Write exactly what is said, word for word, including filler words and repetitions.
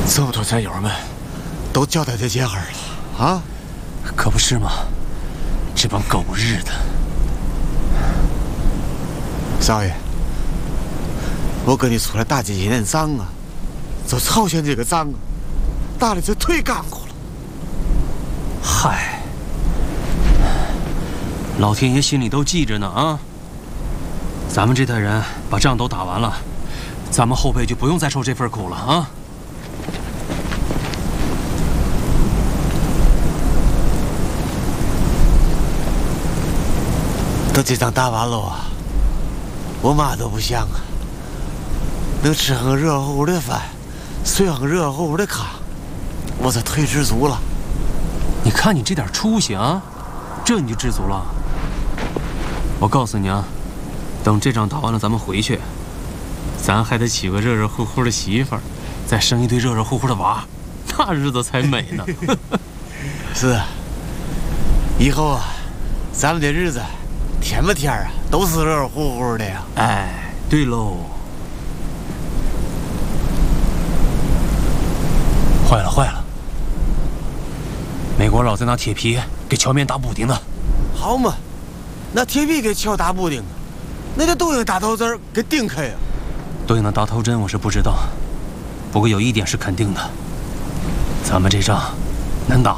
这么多战友们都交代这结婚了啊？ 可不是吗？这帮狗日的！ 少爷，我跟你出来打这几年仗啊，就朝鲜这个仗啊，打的这腿干过了。 嗨，老天爷心里都记着呢啊！咱们这代人把仗都打完了，咱们后辈就不用再受这份苦了啊！ 等这仗打完了啊，我嘛都不想啊，能吃上热乎乎的饭，睡上热乎乎的炕，我这腿知足了。 你看你这点出息啊，这你就知足了？我告诉你啊，等这仗打完了，咱们回去，咱还得娶个热热乎乎的媳妇儿，再生一堆热热乎乎的娃，那日子才美呢。 是啊，以后啊，咱们的日子天不天啊，都是热热乎乎的呀。 哎，对喽。坏了坏了，美国佬在拿铁皮给桥面打补丁呢。 好嘛，那铁皮给桥打补丁，那就都用大头针给钉开呀。 都用那大头针我是不知道，不过有一点是肯定的，咱们这仗能打。